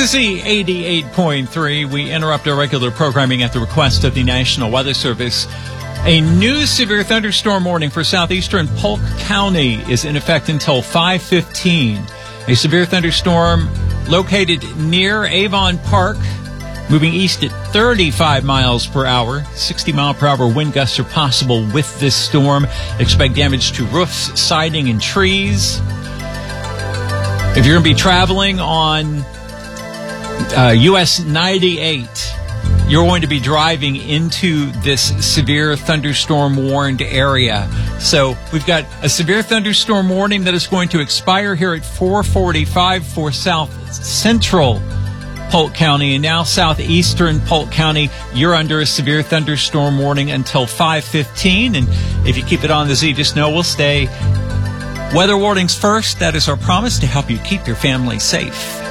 is Z88.3. We interrupt our regular programming at the request of the National Weather Service. A new severe thunderstorm warning for southeastern Polk County is in effect until 5:15. A severe thunderstorm located near Avon Park, moving east at 35 miles per hour. 60-mile-per-hour wind gusts are possible with this storm. Expect damage to roofs, siding, and trees. If you're going to be traveling on US 98, you're going to be driving into this severe thunderstorm warned area. So we've got a severe thunderstorm warning that is going to expire here at 4:45 for south central Polk County, and now southeastern Polk County, you're under a severe thunderstorm warning until 5:15. And if you keep it on the Z, just know we'll stay weather warnings first. That is our promise to help you keep your family safe.